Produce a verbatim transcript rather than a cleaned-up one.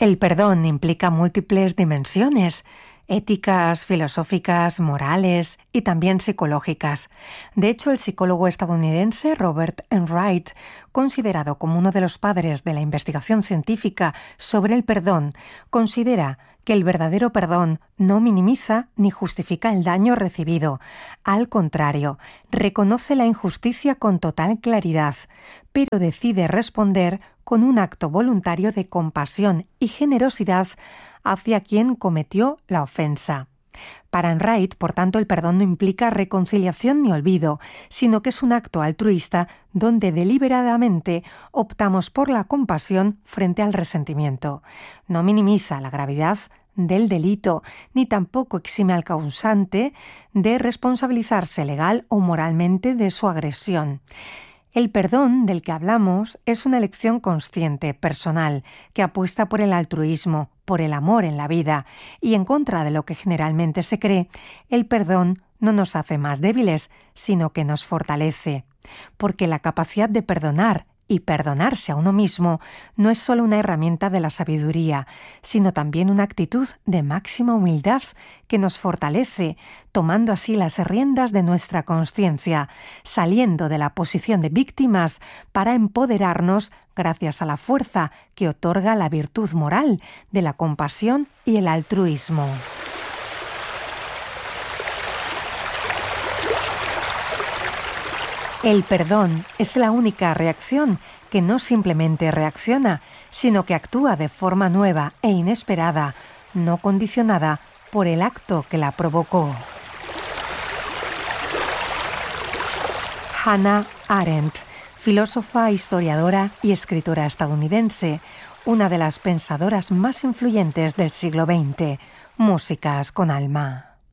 El perdón implica múltiples dimensiones, éticas, filosóficas, morales y también psicológicas. De hecho, el psicólogo estadounidense Robert Enright, considerado como uno de los padres de la investigación científica sobre el perdón, considera que el verdadero perdón no minimiza ni justifica el daño recibido. Al contrario, reconoce la injusticia con total claridad, pero decide responder con un acto voluntario de compasión y generosidad hacia quien cometió la ofensa. Para Enright, por tanto, el perdón no implica reconciliación ni olvido, sino que es un acto altruista donde deliberadamente optamos por la compasión frente al resentimiento. No minimiza la gravedad del delito, ni tampoco exime al causante de responsabilizarse legal o moralmente de su agresión. El perdón del que hablamos es una elección consciente, personal, que apuesta por el altruismo, por el amor en la vida, y en contra de lo que generalmente se cree, el perdón no nos hace más débiles, sino que nos fortalece. Porque la capacidad de perdonar y perdonarse a uno mismo no es solo una herramienta de la sabiduría, sino también una actitud de máxima humildad que nos fortalece, tomando así las riendas de nuestra conciencia, saliendo de la posición de víctimas para empoderarnos gracias a la fuerza que otorga la virtud moral de la compasión y el altruismo. El perdón es la única reacción que no simplemente reacciona, sino que actúa de forma nueva e inesperada, no condicionada por el acto que la provocó. Hannah Arendt, filósofa, historiadora y escritora estadounidense, una de las pensadoras más influyentes del siglo veinte. Músicas con alma.